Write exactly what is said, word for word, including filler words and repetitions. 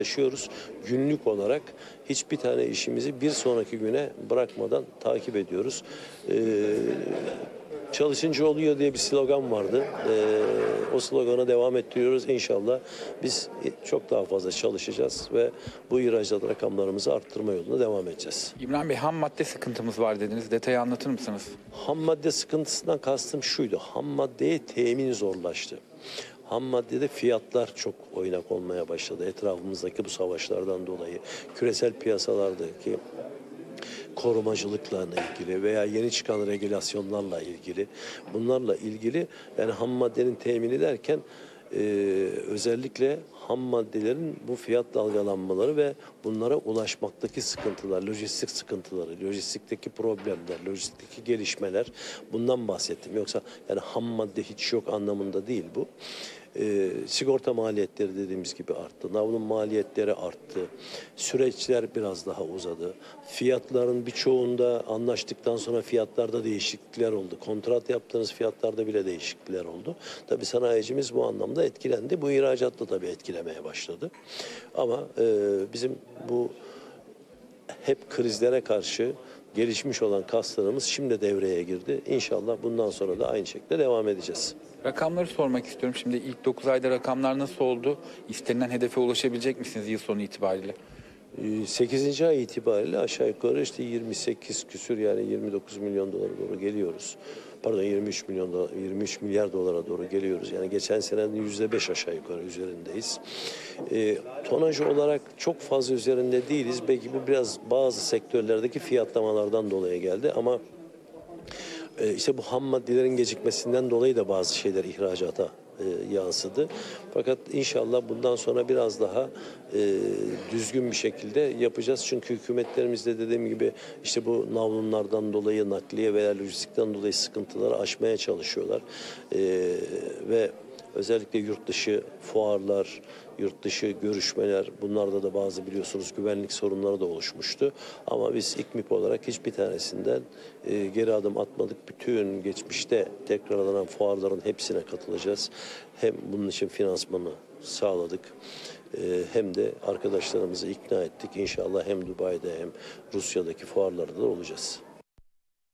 yaşıyoruz. Günlük olarak hiçbir tane işimizi bir sonraki güne bırakmadan takip ediyoruz. Ee, Çalışınca oluyor diye bir slogan vardı. Ee, o sloganı devam ettiriyoruz. İnşallah biz çok daha fazla çalışacağız ve bu ihracat rakamlarımızı arttırma yolunda devam edeceğiz. İbrahim Bey, ham madde sıkıntımız var dediniz. Detayı anlatır mısınız? Ham madde sıkıntısından kastım şuydu. Ham maddeye temin zorlaştı. Ham maddede fiyatlar çok oynak olmaya başladı. Etrafımızdaki bu savaşlardan dolayı, küresel piyasalardaki korumacılıkla ilgili veya yeni çıkan regülasyonlarla ilgili, bunlarla ilgili yani ham maddenin temini derken e, özellikle ham maddelerin bu fiyat dalgalanmaları ve bunlara ulaşmaktaki sıkıntılar, lojistik sıkıntıları, lojistikteki problemler, lojistikteki gelişmeler, bundan bahsettim. Yoksa yani ham madde hiç yok anlamında değil bu. E, sigorta maliyetleri dediğimiz gibi arttı. Navlun maliyetleri arttı. Süreçler biraz daha uzadı. Fiyatların birçoğunda anlaştıktan sonra fiyatlarda değişiklikler oldu. Kontrat yaptığınız fiyatlarda bile değişiklikler oldu. Tabii sanayicimiz bu anlamda etkilendi. Bu ihracat da tabii etkilemeye başladı. Ama e, bizim bu hep krizlere karşı gelişmiş olan kaslarımız şimdi devreye girdi. İnşallah bundan sonra da aynı şekilde devam edeceğiz. Rakamları sormak istiyorum. Şimdi ilk dokuz ayda rakamlar nasıl oldu? İstenilen hedefe ulaşabilecek misiniz yıl sonu itibariyle? sekizinci ay itibariyle aşağı yukarı işte yirmi sekiz küsür yani yirmi dokuz milyon dolara doğru geliyoruz. Pardon yirmi üç milyon dolar, yirmi üç milyar dolara doğru geliyoruz. Yani geçen senenin yüzde beş aşağı yukarı üzerindeyiz. E, tonaj olarak çok fazla üzerinde değiliz. Belki bu biraz bazı sektörlerdeki fiyatlamalardan dolayı geldi ama e, işte bu ham maddelerin gecikmesinden dolayı da bazı şeyler ihracata E, yansıdı. Fakat inşallah bundan sonra biraz daha e, düzgün bir şekilde yapacağız. Çünkü hükümetlerimizde dediğim gibi işte bu navlunlardan dolayı nakliye veya lojistikten dolayı sıkıntıları aşmaya çalışıyorlar. E, ve özellikle yurt dışı fuarlar, yurt dışı görüşmeler, bunlarda da bazı biliyorsunuz güvenlik sorunları da oluşmuştu. Ama biz İKMİP olarak hiçbir tanesinden e, geri adım atmadık. Bütün geçmişte tekrarlanan fuarların hepsine katılacağız. Hem bunun için finansmanı sağladık. E, hem de arkadaşlarımızı ikna ettik. İnşallah hem Dubai'de hem Rusya'daki fuarlarda da olacağız.